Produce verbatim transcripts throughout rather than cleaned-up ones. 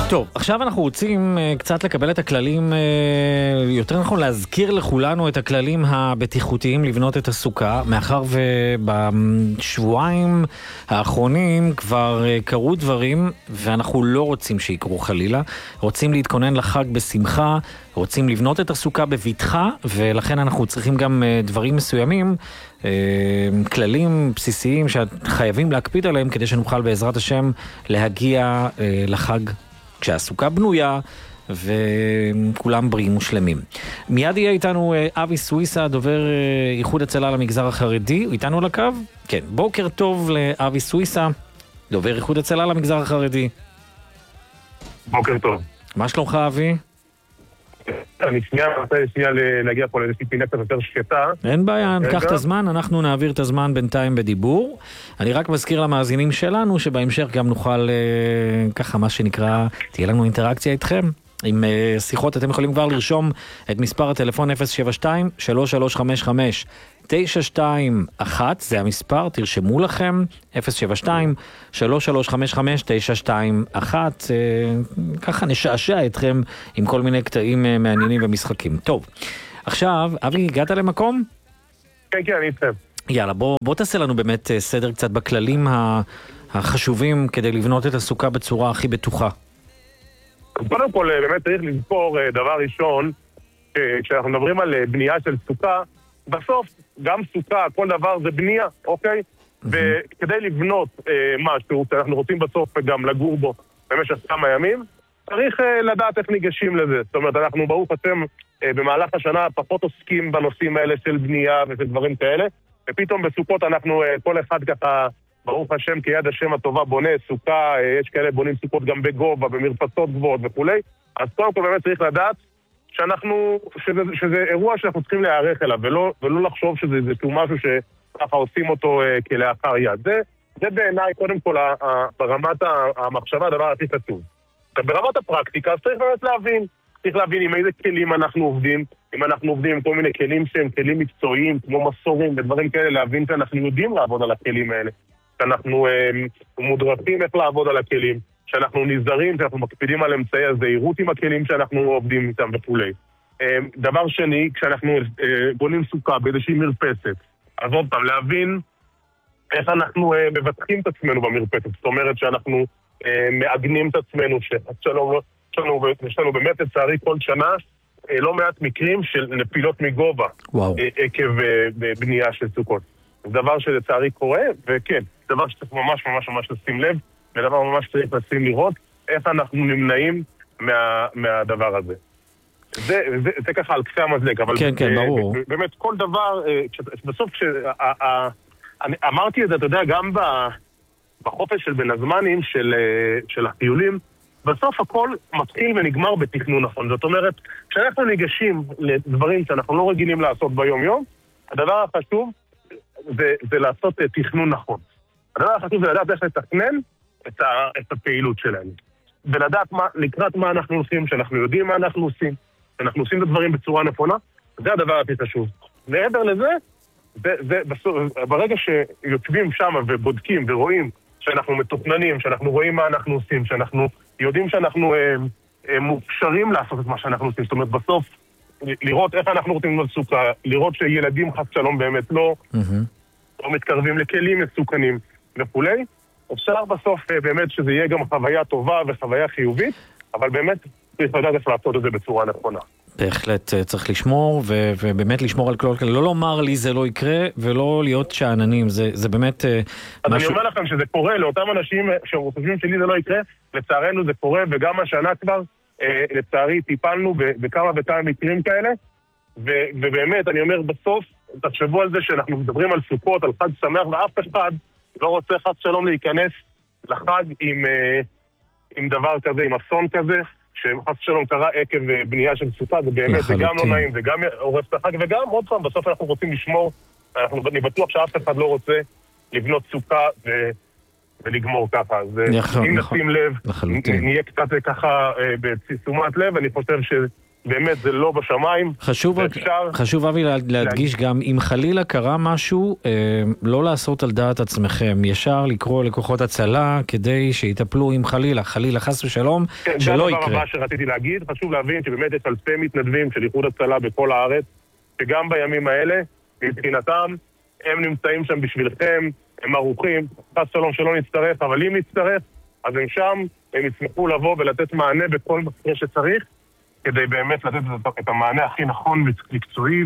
טוב, עכשיו אנחנו רוצים uh, קצת לקבל את הכללים, uh, יותר נכון להזכיר לכולנו את הכללים הבטיחותיים לבנות את הסוכה, מאחר ובשבועיים האחרונים כבר uh, קרו דברים ואנחנו לא רוצים שיקרו חלילה, רוצים להתכונן לחג בשמחה, רוצים לבנות את הסוכה בביטחה, ולכן אנחנו צריכים גם uh, דברים מסוימים, uh, כללים בסיסיים שחייבים להקפיד עליהם כדי שנוכל בעזרת השם להגיע uh, לחג כשהסוכה בנויה וכולם בריאים ושלמים. מיד יהיה איתנו אבי סוויסה, דובר איחוד הצלה למגזר החרדי. הוא איתנו לקו? כן. בוקר טוב לאבי סוויסה, דובר איחוד הצלה למגזר החרדי. בוקר טוב. מה שלומך, אבי? אני שנייה, אני רוצה שנייה להגיע פה לאיזושהי פינה קצת יותר שקטה. אין בעיה, נקח את הזמן, אנחנו נעביר את הזמן בינתיים בדיבור. אני רק מזכיר למאזינים שלנו שבהמשך גם נוכל, ככה מה שנקרא, תהיה לנו אינטראקציה איתכם. עם שיחות אתם יכולים כבר לרשום את מספר הטלפון אפס שבע שתיים שלוש שלוש חמש חמש תשע שתיים אחת, זה המספר, תרשמו לכם, אפס שבע שתיים שלוש שלוש חמש חמש תשע שתיים אחת, ככה נשעשע אתכם עם כל מיני קטעים מעניינים ומשחקים. טוב, עכשיו, אבי, הגעת למקום? כן, כן, אני איתכם. יאללה, בוא, בוא תעשה לנו באמת סדר קצת בכללים החשובים כדי לבנות את הסוכה בצורה הכי בטוחה. קודם כל, באמת צריך לזכור דבר ראשון, כשאנחנו מדברים על בנייה של סוכה, בסוף גם סוכה, כל דבר זה בנייה, אוקיי? וכדי לבנות משהו שאנחנו רוצים בסוף גם לגור בו במשך כמה ימים, צריך לדעת איך ניגשים לזה. זאת אומרת, אנחנו ברוך השם במהלך השנה פחות עוסקים בנושאים האלה של בנייה ושל דברים כאלה, ופתאום בסוכות אנחנו, כל אחד ככה, ברוך השם, כיד השם הטובה בונה סוכה, יש כאלה בונים סוכות גם בגובה, במרפסות גבוהות וכולי. אז קודם כל באמת צריך לדעת שאנחנו, שזה, שזה אירוע שאנחנו צריכים להיערך אליו, ולא, ולא לחשוב שזה איזשהו משהו שככה עושים אותו אה, כלאחר יד. זה, זה בעיניי קודם כל ה, ה, ברמת המחשבה הדבר הכי חשוב. ברמת הפרקטיקה צריך באמת להבין, צריך להבין עם איזה כלים אנחנו עובדים, אם אנחנו עובדים עם כל מיני כלים שהם כלים מקצועיים, כמו מסורים ודברים כאלה, להבין שאנחנו יודעים לעבוד על הכלים האלה. שאנחנו אה, מודרכים איך לעבוד על הכלים, שאנחנו נזהרים, שאנחנו מקפידים על אמצעי הזהירות עם הכלים שאנחנו עובדים איתם וכולי. אה, דבר שני, כשאנחנו אה, בונים סוכה באיזושהי מרפסת, אז עוד פעם, להבין איך אנחנו אה, מבטחים את עצמנו במרפסת. זאת אומרת שאנחנו אה, מעגנים את עצמנו, שלנו, שלנו, שלנו באמת לצערי כל שנה אה, לא מעט מקרים של נפילות מגובה אה, עקב אה, בנייה של סוכות. זה דבר שלצערי קורה, וכן, זה דבר שצריך ממש ממש ממש לשים לב, ודבר ממש צריך לשים לראות איך אנחנו נמנעים מה, מהדבר הזה. זה, זה, זה ככה על קצה המזלג, אבל כן, כן, ברור. באמת כל דבר, בסוף כשאמרתי את זה, אתה יודע, גם בחופש של בין הזמנים של, של הטיולים, בסוף הכל מתחיל ונגמר בתכנון נכון. זאת אומרת, כשאנחנו ניגשים לדברים שאנחנו לא רגילים לעשות ביום יום, הדבר החשוב זה, זה לעשות תכנון נכון. הדבר החשוב זה לדעת איך לתכנן את, ה, את הפעילות שלנו. ולדעת מה, לקראת מה אנחנו עושים, שאנחנו יודעים מה אנחנו עושים, שאנחנו עושים את הדברים בצורה נכונה, זה הדבר הכי חשוב. מעבר לזה, זה, זה, בסוף, ברגע שיוצבים שם ובודקים ורואים שאנחנו מתוכננים, שאנחנו רואים מה אנחנו עושים, שאנחנו יודעים שאנחנו אה, אה, מופשרים לעשות את מה שאנחנו עושים. זאת אומרת, בסוף, לראות איך אנחנו רוצים לבנות סוכה, לראות שילדים חס שלום באמת לא, mm-hmm. לא מתקרבים לכלים מסוכנים וכולי. אפשר בסוף באמת שזה יהיה גם חוויה טובה וחוויה חיובית, אבל באמת צריך לדעת איך לעשות את זה בצורה נכונה. בהחלט צריך לשמור, ו- ובאמת לשמור על כלל כלל. לא לומר לי זה לא יקרה, ולא להיות שעננים. זה, זה באמת אז משהו... אני אומר לכם שזה קורה לאותם אנשים שחושבים שלי זה לא יקרה, לצערנו זה קורה, וגם השנה כבר, אה, לצערי, טיפלנו בכמה וכמה מקרים כאלה, ו- ובאמת, אני אומר בסוף, תחשבו על זה שאנחנו מדברים על סוכות, על חג שמח, ואף אחד לא רוצה חס שלום להיכנס לחג עם, אה, עם דבר כזה, עם אסון כזה, שחס שלום קרה עקב בנייה של סוכה, זה באמת, זה גם לא נעים, זה גם עורף את החג, וגם עוד פעם, בסוף אנחנו רוצים לשמור, אנחנו, אני בטוח שאף אחד לא רוצה לבנות סוכה ו, ולגמור ככה. אז אם נשים לב, נהיה קצת ככה בתשומת לב, אני חושב באמת זה לא בשמיים. חשוב, חשוב אבי להדגיש גם, אם חלילה קרה משהו, לא לעשות על דעת עצמכם, ישר לקרוא לכוחות הצלה כדי שיטפלו עם חלילה, חלילה חס ושלום, שלא יקרה. זה הדבר הבא שרציתי להגיד, חשוב להבין שבאמת יש אלפי מתנדבים של איחוד הצלה בכל הארץ, שגם בימים האלה, מבחינתם, הם נמצאים שם בשבילכם, הם ערוכים, חס ושלום שלא נצטרך, אבל אם נצטרך, אז הם שם, הם ישמחו לבוא ולתת מענה בכל מקרה שצריך, כדי באמת לתת את המענה הכי נכון ומקצועי,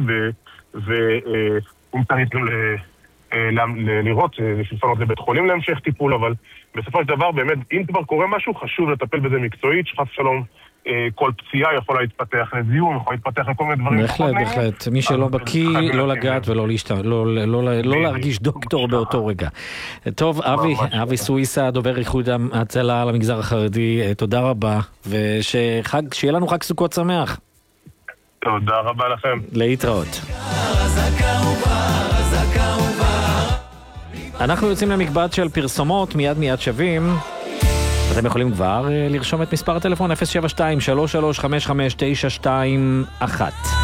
ואם צריך גם לראות, לפנות לבית חולים להמשך טיפול, אבל בסופו של דבר באמת, אם כבר קורה משהו, חשוב לטפל בזה מקצועית, שחס שלום כל פציעה יכולה להתפתח לזיהום, יכולה להתפתח לכל מיני דברים. בהחלט, בהחלט. מי שלא בקיא, לא לגעת ולא להרגיש דוקטור באותו רגע. טוב, אבי סוויסה, דובר איחוד ההצלה למגזר החרדי, תודה רבה, ושיהיה לנו חג סוכות שמח. תודה רבה לכם. להתראות. אנחנו יוצאים למקבץ של פרסומות, מיד מיד שווים. אתם יכולים כבר לרשום את מספר הטלפון אפס שבע שתיים שלוש שלוש חמש חמש תשע שתיים אחת.